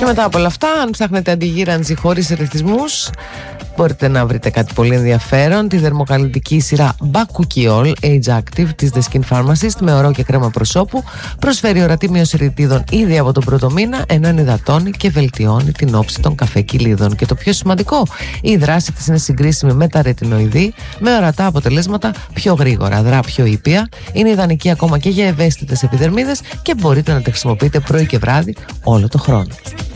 Και μετά από όλα αυτά, αν ψάχνετε αντιγύρανση χωρίς ρυθμούς, μπορείτε να βρείτε κάτι πολύ ενδιαφέρον. Τη δερμοκαλλιντική σειρά Bakuchiol Age Active της The Skin Pharmacist με ωρό και κρέμα προσώπου. Προσφέρει ορατή μείωση ρητίδων ήδη από τον πρώτο μήνα, ενώ ενυδατώνει και βελτιώνει την όψη των καφέ κοιλίδων. Και το πιο σημαντικό, η δράση της είναι συγκρίσιμη με τα ρετινοειδή, με ορατά αποτελέσματα πιο γρήγορα, δρά πιο ήπια. Είναι ιδανική ακόμα και για ευαίσθητες επιδερμίδες και μπορείτε να τη χρησιμοποιείτε πρωί και βράδυ όλο το χρόνο.